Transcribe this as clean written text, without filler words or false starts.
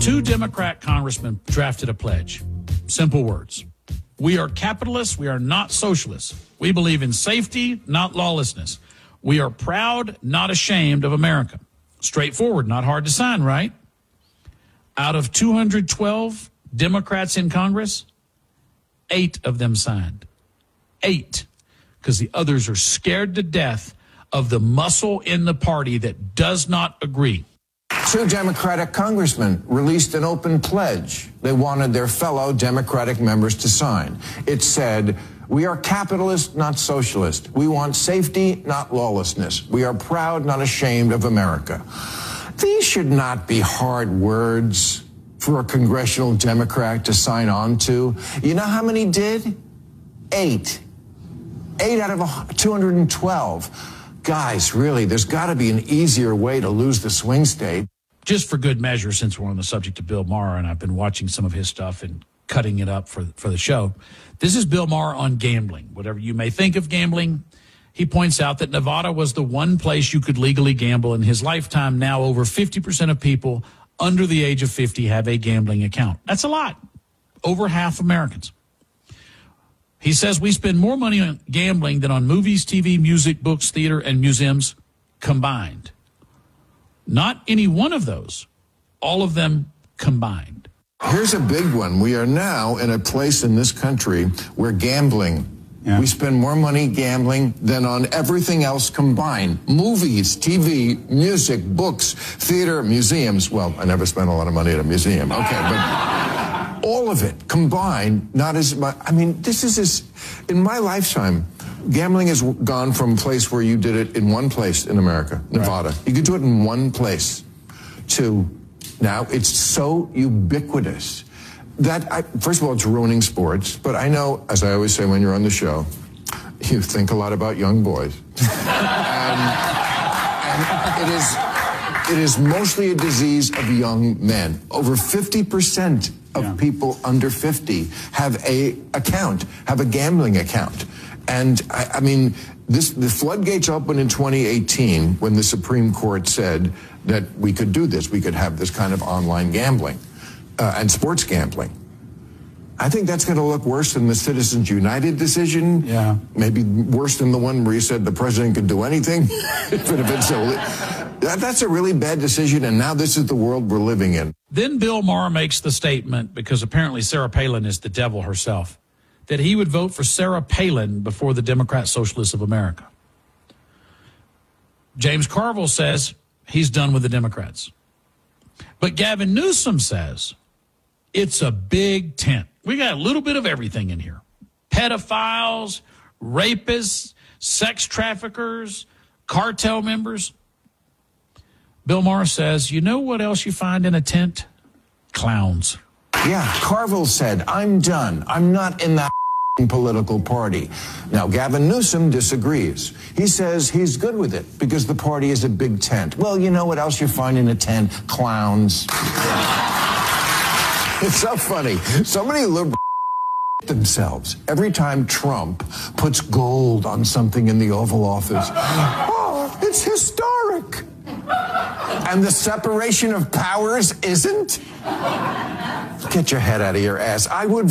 Two Democrat congressmen drafted a pledge. Simple words. We are capitalists. We are not socialists. We believe in safety, not lawlessness. We are proud, not ashamed of America. Straightforward, not hard to sign, right? Out of 212 Democrats in Congress, 8 of them signed. 8. Because the others are scared to death of the muscle in the party that does not agree. 2 Democratic congressmen released an open pledge they wanted their fellow Democratic members to sign. It said, "We are capitalists, not socialists. We want safety, not lawlessness. We are proud, not ashamed of America." These should not be hard words for a congressional Democrat to sign on to. You know how many did? 8. 8 out of 212. Guys, really, there's got to be an easier way to lose the swing state. Just for good measure, since we're on the subject of Bill Maher, and I've been watching some of his stuff and cutting it up for the show, this is Bill Maher on gambling. Whatever you may think of gambling, he points out that Nevada was the one place you could legally gamble in his lifetime. Now over 50% of people under the age of 50 have a gambling account. That's a lot. Over half Americans. He says we spend more money on gambling than on movies, TV, music, books, theater, and museums combined. Not any one of those. All of them combined. Here's a big one. We are now in a place in this country where gambling, we spend more money gambling than on everything else combined. Movies, TV, music, books, theater, museums. Well, I never spent a lot of money at a museum. Okay, but all of it combined, not as much. I mean, this is in my lifetime, gambling has gone from a place where you did it in one place in America, Nevada. Right. You could do it in one place, to now it's so ubiquitous that, first of all, it's ruining sports. But I know, as I always say when you're on the show, you think a lot about young boys. and it is mostly a disease of young men. Over 50% of people under 50 have a gambling account. And I mean, the floodgates opened in 2018 when the Supreme Court said that we could do this. We could have this kind of online gambling and sports gambling. I think that's going to look worse than the Citizens United decision. Yeah. Maybe worse than the one where you said the president could do anything. That's a really bad decision, and now this is the world we're living in. Then Bill Maher makes the statement, because apparently Sarah Palin is the devil herself, that he would vote for Sarah Palin before the Democrat Socialists of America. James Carville says he's done with the Democrats. But Gavin Newsom says it's a big tent. We got a little bit of everything in here. Pedophiles, rapists, sex traffickers, cartel members. Bill Maher says, you know what else you find in a tent? Clowns. Yeah, Carville said, I'm done. I'm not in that political party. Now, Gavin Newsom disagrees. He says he's good with it because the party is a big tent. Well, you know what else you find in a tent? Clowns. It's so funny. So many liberals themselves every time Trump puts gold on something in the Oval Office. Oh, it's historic. And the separation of powers isn't? Get your head out of your ass. I would